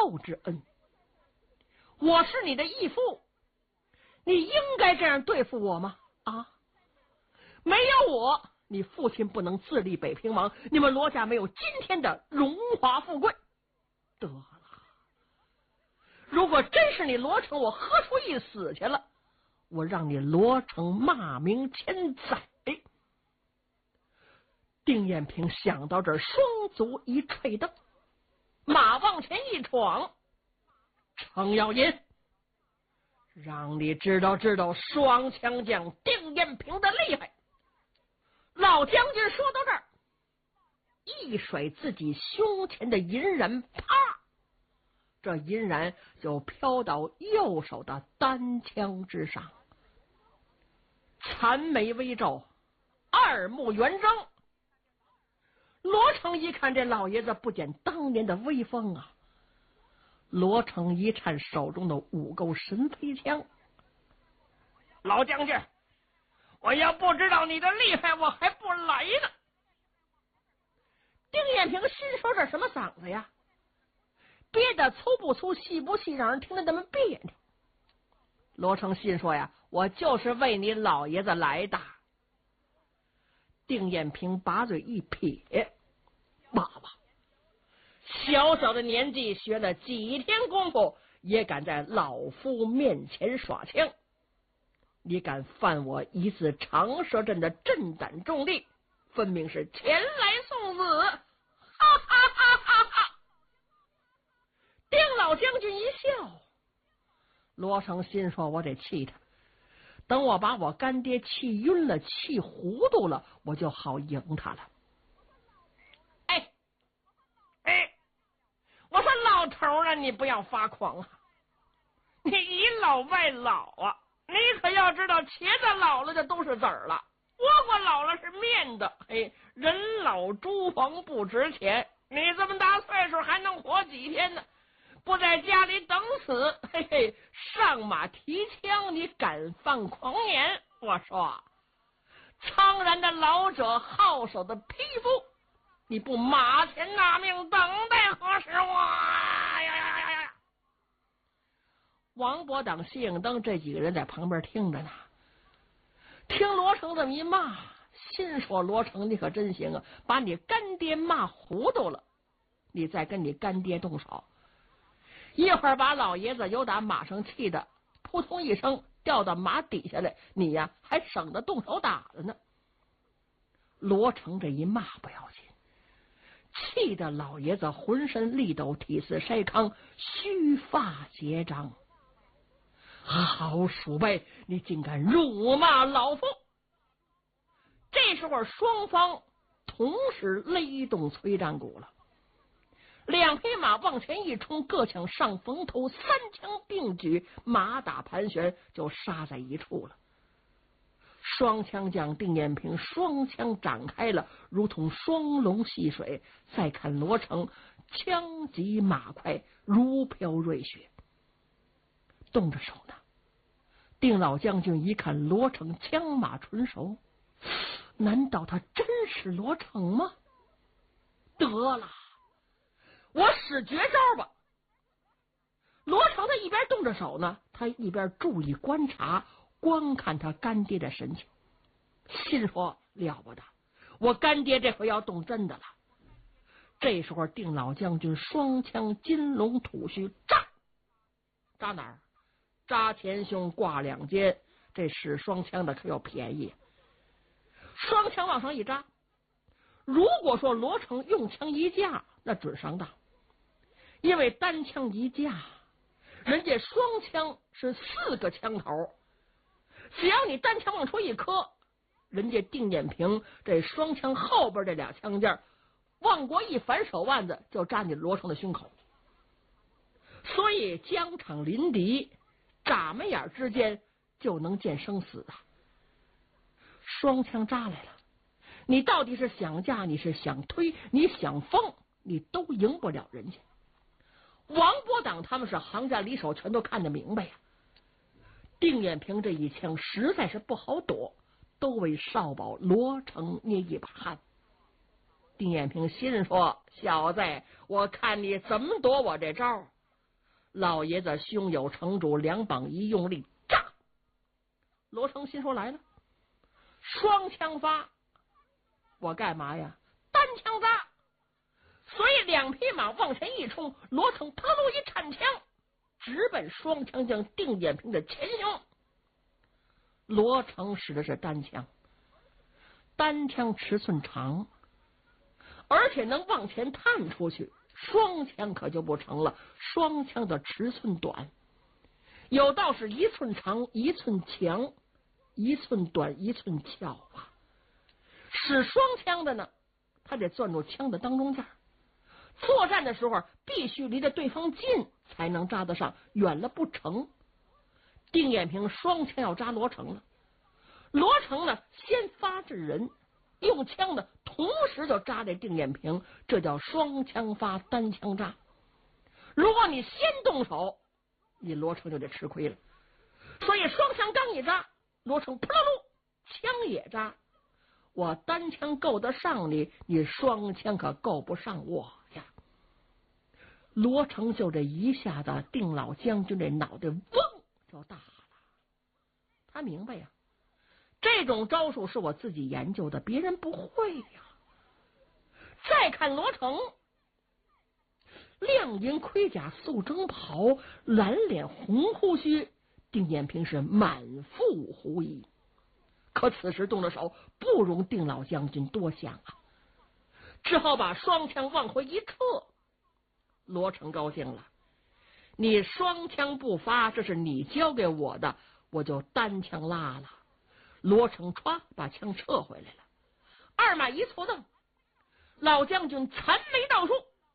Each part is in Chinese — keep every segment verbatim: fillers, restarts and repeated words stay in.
寿之恩。我是你的义父，你应该这样对付我吗？啊，没有我，你父亲不能自立北平王，你们罗家没有今天的荣华富贵。得了，如果真是你罗成，我何出一死去了，我让你罗成骂名千载。丁彦平想到这儿，双足一踹蹬，马往前一闯，程咬金，让你知道知道双枪将丁彦平的厉害。老将军说到这儿，一甩自己胸前的银髯，啪，这银髯就飘到右手的单枪之上。残眉微皱，二目圆睁。罗成一看这老爷子不减当年的威风啊，罗成一颤手中的五钩神飞枪，老将军，我要不知道你的厉害，我还不来呢。丁彦平心说这什么嗓子呀，憋得粗不粗细不细，让人听得那么别扭。罗成心说呀，我就是为你老爷子来的。丁彦平把嘴一撇，爸爸，小小的年纪学了几天功夫，也敢在老夫面前耍枪，你敢犯我一字长蛇阵的镇胆重力，分明是前来送死！哈哈哈哈哈！丁老将军一笑，罗成心说，我得气他，等我把我干爹气晕了气糊涂了，我就好赢他了。哎哎，我说老头啊，你不要发狂啊，你倚老卖老啊，你可要知道茄子老了就都是籽儿了，倭瓜老了是面的。嘿，人老珠黄不值钱，你这么大岁数还能活几天呢？不在家里等死，嘿嘿，上马提枪，你敢放狂言？我说，苍然的老者，好手的匹夫，你不马前纳命，等待何时？哇呀呀呀呀！王伯党、谢应登这几个人在旁边听着呢，听罗成这么一骂，心说罗成你可真行啊，把你干爹骂糊涂了，你再跟你干爹动手，一会儿把老爷子由打马上气的扑通一声掉到马底下来，你呀还省得动手打了呢。罗成这一骂不要紧，气得老爷子浑身力抖，体似筛糠，须发结张。好鼠辈，你竟敢辱骂老夫！这时候双方同时勒动催战鼓了，两匹马往前一冲，各抢上风头，三枪并举，马打盘旋，就杀在一处了。双枪将丁彦平双枪展开了，如同双龙戏水。再看罗成，枪急马快，如飘瑞雪，动着手呢。丁老将军一看罗成枪马纯熟，难道他真是罗成吗？得了，我使绝招吧！罗成他一边动着手呢，他一边注意观察，观看他干爹的神情，心说了不得，我干爹这回要动真的了。这时候丁老将军双枪金龙吐须，扎扎哪儿？扎前胸，挂两肩。这使双枪的可有便宜，双枪往上一扎，如果说罗成用枪一架，那准上当，因为单枪一架，人家双枪是四个枪头，只要你单枪往出一磕，人家丁彦平这双枪后边这俩枪件往过一反手腕子就扎你罗成的胸口，所以疆场临敌，眨眉眼之间就能见生死啊！双枪扎来了，你到底是想架，你是想推，你想封，你都赢不了人家。王伯党他们是行家里手，全都看得明白呀。丁彦平这一枪实在是不好躲，都为少保罗成捏一把汗。丁彦平心说：小子，我看你怎么躲我这招。 老爷子胸有成竹，两膀一用力，炸！罗成心说来了，双枪发，我干嘛呀？单枪扎。所以两匹马往前一冲，罗成啪噜一铲枪，直奔双枪将定眼平的前胸。罗成使的是单枪，单枪尺寸长，而且能往前探出去，双枪可就不成了，双枪的尺寸短，有道是一寸长一寸强，一寸短一寸翘啊。使双枪的呢，他得攥住枪的当中间，作战的时候必须离着对方近才能扎得上，远了不成。定眼平双枪要扎罗成了，罗成呢先发制人，用枪的同时就扎这定眼平，这叫双枪发单枪扎。如果你先动手，你罗成就得吃亏了。所以双枪刚一扎，罗成扑噜噜枪也扎，我单枪够得上你，你双枪可够不上我呀。罗成就这一下子，定老将军这脑袋嗡就大了。他明白呀，这种招数是我自己研究的，别人不会呀。再看罗成，亮银盔甲，素征袍，蓝脸红胡须，定眼平是满腹狐疑。可此时动了手，不容定老将军多想啊，只好把双枪往回一撤。罗成高兴了，你双枪不发，这是你交给我的，我就单枪拉了。罗成歘把枪撤回来了，二马一错蹬，老将军残眉倒竖，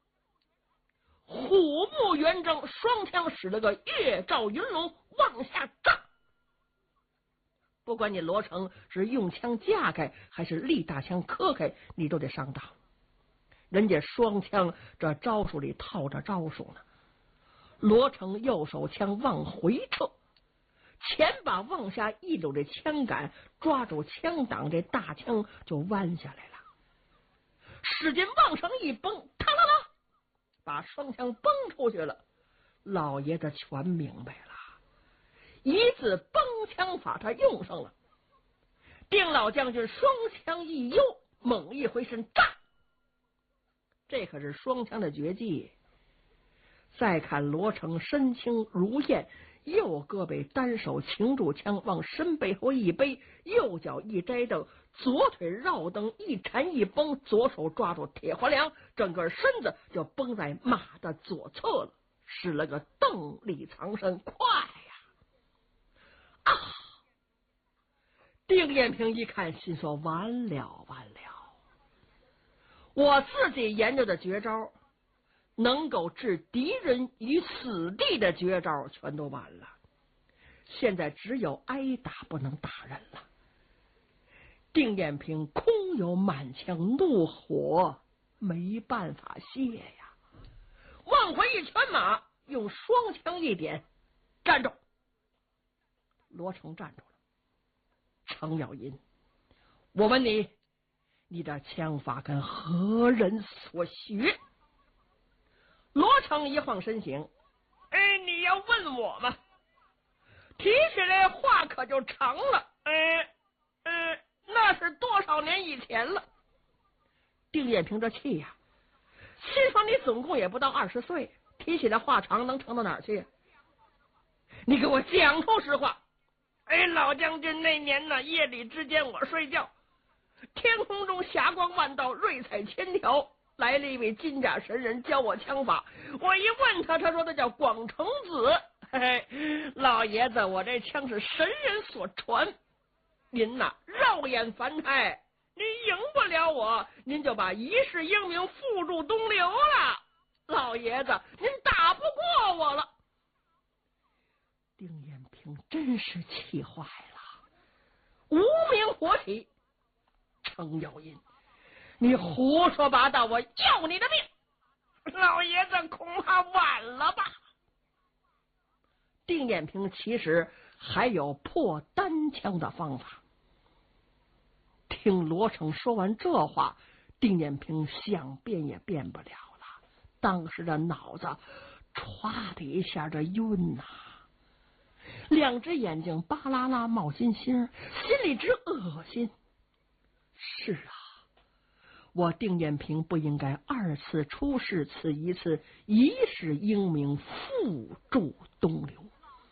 虎目圆睁，双枪使了个月照云龙往下炸。不管你罗成是用枪架开还是立大枪磕开，你都得上当。人家双枪这招数里套着招数呢。罗成右手枪往回撤，前把往下一搂这枪杆，抓住枪挡，这大枪就弯下来了，使劲往上一崩，啪啦啦把双枪崩出去了。老爷子全明白了，一字崩枪法他用上了。定老将军双枪一悠，猛一回身，炸！这可是双枪的绝技。再看罗成身轻如燕，右胳膊单手擎住枪，往身背后一背，右脚一摘蹬，左腿绕蹬，一缠一绷，左手抓住铁环梁，整个身子就绷在马的左侧了，使了个蹬力藏身，快呀！啊！定眼平一看，心说完了完了，我自己研究的绝招，能够置敌人于死地的绝招全都完了，现在只有挨打不能打人了。定眼平空有满腔怒火，没办法泄呀，往回一拳马，用双枪一点，站住！罗成站住了。程咬银，我问你，你的枪法跟何人所学？罗成一晃身形，哎，你要问我吗？提起来话可就长了，哎，呃，那是多少年以前了。定眼平这气呀、啊，心说你总共也不到二十岁，提起来话长能长到哪儿去？你给我讲出实话。哎，老将军，那年呢，夜里之间我睡觉，天空中霞光万道，瑞彩千条，来了一位金甲神人教我枪法。我一问他，他说他叫广成子。嘿嘿，老爷子，我这枪是神人所传，您呐肉眼凡胎，您赢不了我，您就把一世英名付诸东流了。老爷子，您打不过我了。定眼平真是气坏了，无名火起。程咬银，你胡说八道，我要你的命！老爷子，恐怕晚了吧。定眼平其实还有破单枪的方法。听罗成说完这话，定眼平想变也变不了了，当时的脑子歘的一下，这晕呐、啊，两只眼睛巴啦啦冒金星，心里直恶心。是啊，我丁彦平不应该二次出事，此一次一世英名付诸东流。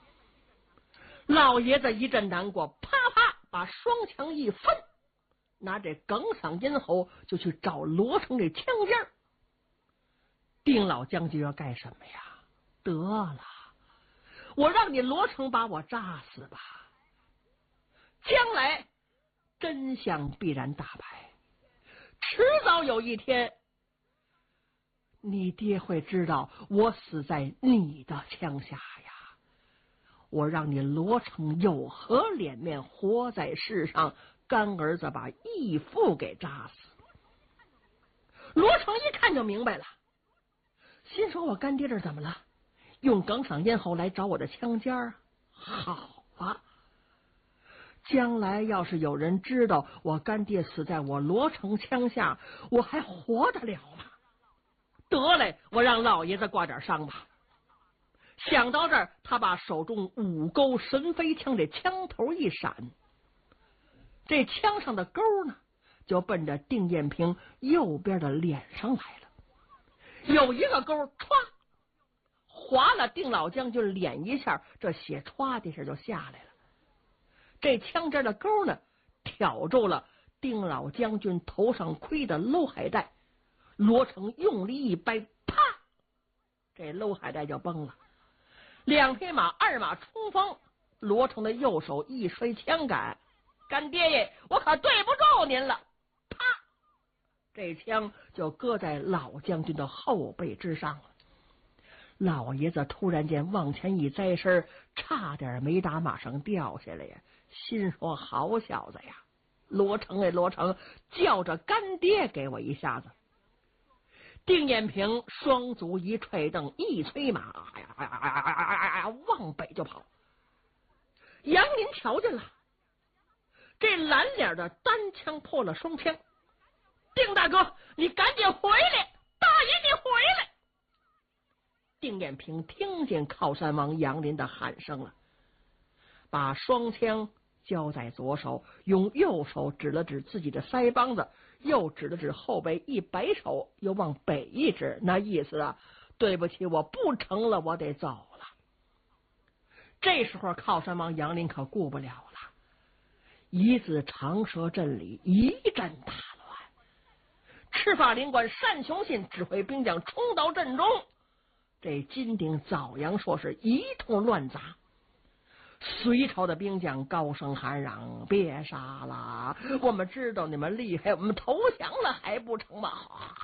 老爷子一阵难过，啪啪把双枪一分，拿这耿嗓咽喉就去找罗成这枪尖儿。丁老将军要干什么呀？得了，我让你罗成把我炸死吧，将来真相必然大白，迟早有一天你爹会知道我死在你的枪下呀。我让你罗成有何脸面活在世上？干儿子把义父给炸死。罗成一看就明白了，心说我干爹这怎么了？用耿嗓咽喉来找我的枪尖儿，好啊！将来要是有人知道我干爹死在我罗成枪下，我还活得了吗？得嘞，我让老爷子挂点伤吧。想到这儿，他把手中五钩神飞枪这枪头一闪，这枪上的钩呢，就奔着丁彦平右边的脸上来了。有一个钩歘划了丁老将军脸一下，这血歘的一下就下来了。这枪尖的钩呢，挑住了丁老将军头上盔的搂海带。罗成用力一掰，啪，这搂海带就崩了。两匹马二马冲锋，罗成的右手一摔枪杆，干爹爷，我可对不住您了！啪，这枪就搁在老将军的后背之上了。老爷子突然间往前一栽身，差点没打马上掉下来呀！心说好小子呀，罗成哎，罗成，叫着干爹给我一下子。丁彦平双足一踹蹬，一催马，哎呀哎呀哎呀哎呀哎呀，往北就跑。杨林瞧见了，这蓝脸的单枪破了双枪。丁大哥，你赶紧回来！大爷，你回来！丁彦平听见靠山王杨林的喊声了，把双枪交在左手，用右手指了指自己的腮帮子，又指了指后背，一摆手又往北一指，那意思啊，对不起，我不成了，我得走了。这时候靠山王杨林可顾不了了，一字长蛇阵里一阵大乱，赤发灵官单雄信指挥兵将冲到阵中，这金鼎枣阳说是一通乱砸。隋朝的兵将高声喊嚷：“别杀了！我们知道你们厉害，我们投降了还不成吗？”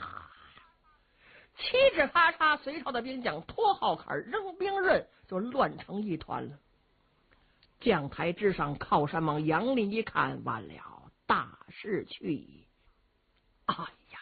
七指咔嚓，隋朝的兵将拖号坎扔兵刃，就乱成一团了。将台之上，靠山王杨林一看，完了，大势去矣！哎呀，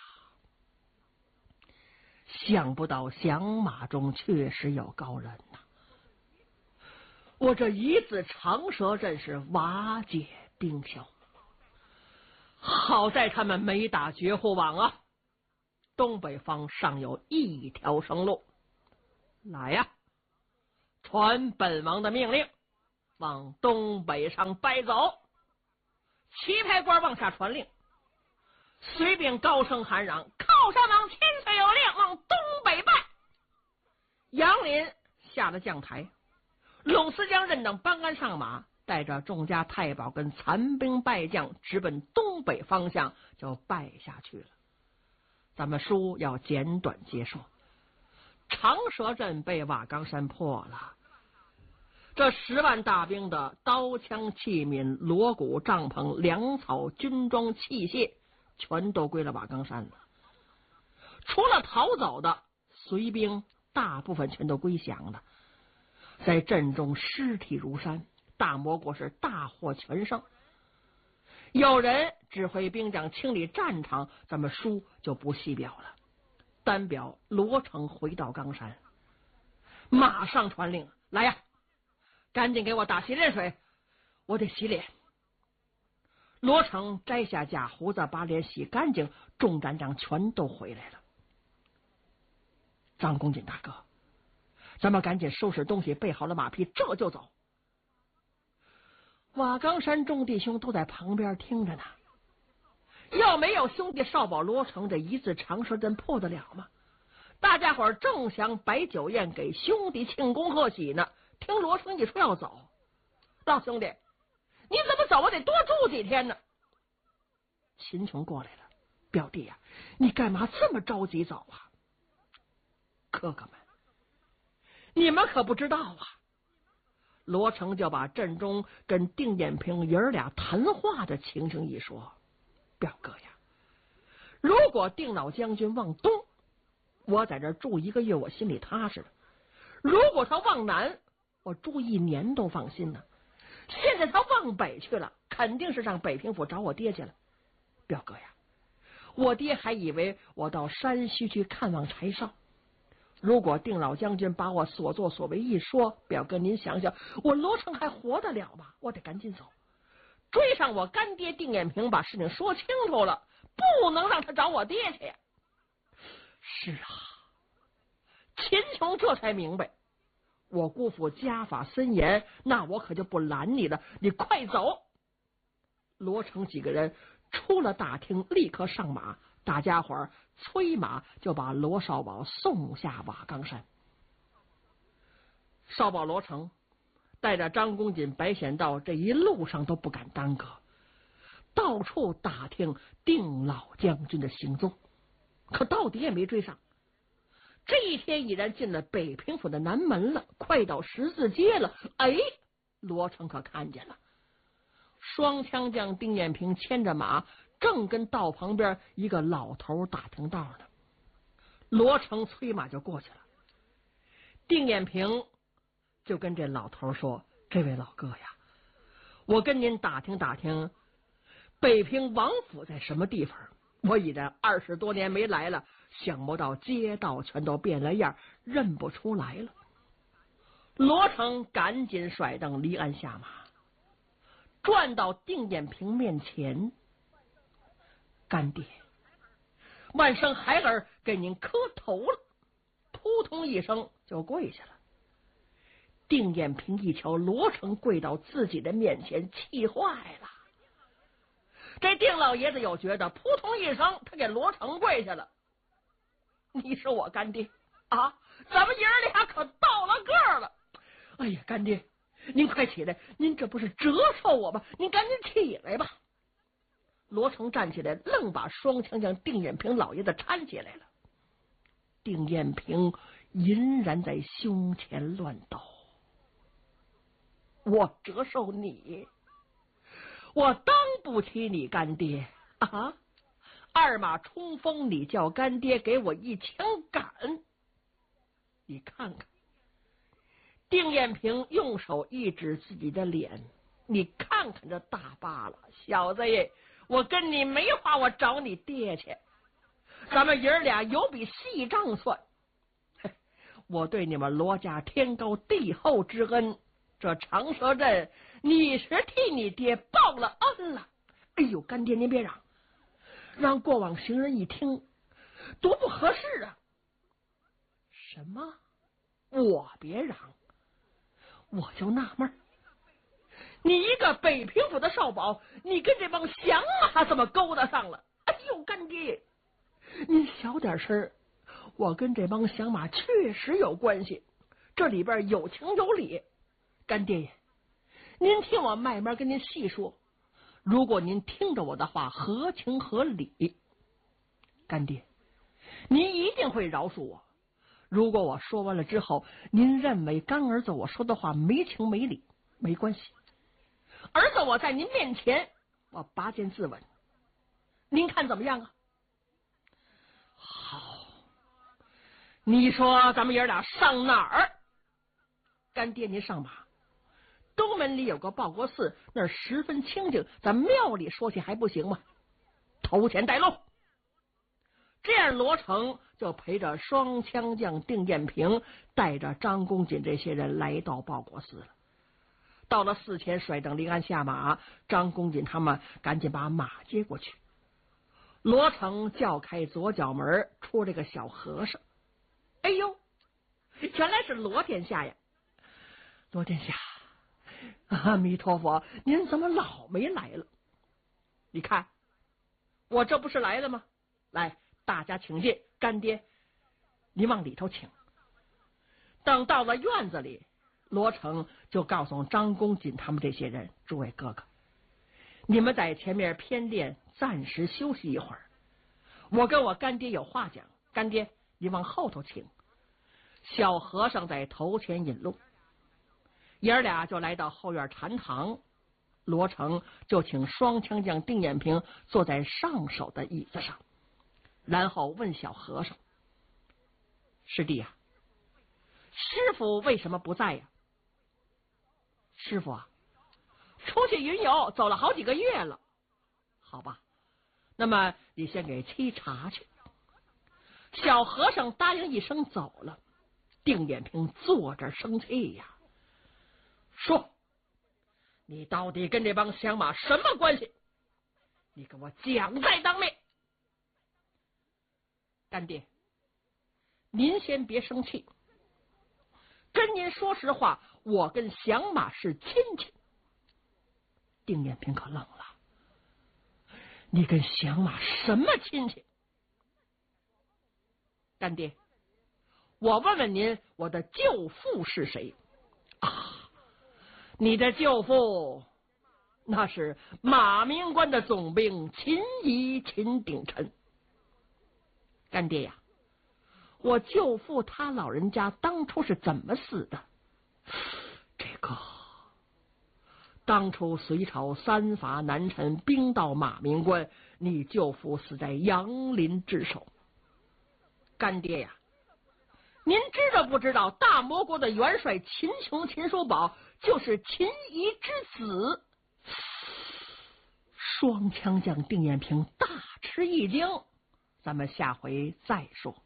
想不到响马中确实有高人呐！我这一字长蛇阵是瓦解兵消，好在他们没打绝户网啊！东北方尚有一条生路，来呀！传本王的命令，往东北上败走。旗牌官往下传令，随便高声喊嚷：“靠山王千岁有令，往东北败！”杨林下了将台。陇司将任等班干上马，带着众家太保跟残兵败将，直奔东北方向就败下去了。咱们书要简短结束。长蛇阵被瓦岗山破了，这十万大兵的刀枪器皿、锣鼓帐篷、粮草、军装器械，全都归了瓦岗山了。除了逃走的隋兵，大部分全都归降了。在阵中尸体如山，大蘑菇是大获全胜。有人指挥兵将清理战场，咱们书就不细表了，单表罗成回到冈山，马上传令：“来呀，赶紧给我打洗脸水，我得洗脸。”罗成摘下假胡子，把脸洗干净，众战将全都回来了。张公瑾大哥， 咱们赶紧收拾东西，备好了马匹，这就走。瓦岗山众弟兄都在旁边听着呢。要没有兄弟少保罗成这一字长舌阵，破得了吗？大家伙正想摆酒宴给兄弟庆功贺喜呢，听罗成一说要走，老兄弟，你怎么走？我得多住几天呢。秦琼过来了，表弟呀、啊，你干嘛这么着急走啊？哥哥们，你们可不知道啊！罗成就把阵中跟丁彦平爷儿俩谈话的情形一说。表哥呀，如果丁老将军往东，我在这住一个月，我心里踏实了；如果他往南，我住一年都放心呢。现在他往北去了，肯定是上北平府找我爹去了。表哥呀，我爹还以为我到山西去看望柴少。如果丁老将军把我所作所为一说，表哥您想想，我罗成还活得了吗？我得赶紧走，追上我干爹丁彦平，把事情说清楚了，不能让他找我爹去。是啊，秦琼这才明白，我姑父家法森严，那我可就不拦你了，你快走。罗成几个人出了大厅，立刻上马，大家伙儿催马就把罗少保送下瓦岗山。少保罗成带着张公瑾、白显道，这一路上都不敢耽搁，到处打听丁老将军的行踪，可到底也没追上。这一天已然进了北平府的南门了，快到十字街了。哎，罗成可看见了，双枪将丁彦平牵着马，正跟道旁边一个老头打听道呢。罗成催马就过去了。丁彦平就跟这老头说：“这位老哥呀，我跟您打听打听，北平王府在什么地方？我已然二十多年没来了，想不到街道全都变了样，认不出来了。”罗成赶紧甩蹬离鞍下马，转到丁彦平面前：“干爹，万生孩儿给您磕头了。”扑通一声就跪下了。丁彦平一瞧罗成跪到自己的面前，气坏了。这丁老爷子又觉得，扑通一声他给罗成跪下了。你是我干爹啊，咱们爷儿俩可到了个儿了。哎呀，干爹您快起来，您这不是折寿我吗？您赶紧起来吧。罗成站起来，愣把双枪将丁彦平老爷子搀起来了。丁彦平隐然在胸前乱抖。我折寿你，我当不起你干爹啊！二马冲锋，你叫干爹，给我一枪赶。你看看，丁彦平用手一指自己的脸，你看看这大疤了，小子耶，我跟你没话，我找你爹去。咱们爷儿俩有笔细账算，我对你们罗家天高地厚之恩，这长蛇阵你是替你爹报了恩了。哎呦，干爹您别嚷，让过往行人一听多不合适啊。什么？我别嚷，我就纳闷，你一个北平府的少保，你跟这帮降马怎么勾搭上了？哎呦，干爹您小点声，我跟这帮降马确实有关系，这里边有情有理。干爹爷，您听我慢慢跟您细说，如果您听着我的话，合情合理，干爹您一定会饶恕我。如果我说完了之后，您认为干儿子我说的话没情没理，没关系，儿子我在您面前我拔剑自刎，您看怎么样啊？好，你说咱们爷俩上哪儿？干爹您上马，东门里有个报国寺，那儿十分清静，咱庙里说去还不行吗？头前带路。这样罗成就陪着双枪将丁彦平，带着张公瑾这些人来到报国寺了。到了寺前，甩蹬离鞍下马，张公瑾他们赶紧把马接过去。罗成叫开左角门，出这个小和尚。哎呦， 原来是罗天下呀！罗天下，阿弥陀佛，您怎么老没来了？你看，我这不是来了吗？来，大家请进，干爹，你往里头请。等到了院子里，罗成就告诉张公瑾他们这些人：诸位哥哥，你们在前面偏殿暂时休息一会儿，我跟我干爹有话讲。干爹，你往后头请。小和尚在头前引路，爷儿俩就来到后院禅堂。罗成就请双枪将定眼平坐在上手的椅子上，然后问小和尚：师弟呀、啊，师傅为什么不在呀？师傅啊，出去云游走了好几个月了。好吧，那么你先给沏茶去。小和尚答应一声走了。定眼平坐着生气呀，说：你到底跟这帮响马什么关系？你给我讲在当面。干爹，您先别生气，跟您说实话，我跟响马是亲戚。定眼平可愣了，你跟响马什么亲戚？干爹，我问问您，我的舅父是谁啊？你的舅父那是马明关的总兵秦仪秦鼎琛。干爹呀，我舅父他老人家当初是怎么死的？这个当初隋朝三伐南陈，兵到马明关，你舅父死在杨林之手。干爹呀，您知道不知道大魔国的元帅秦琼、秦叔宝就是秦仪之子？双枪将定眼平大吃一惊。咱们下回再说。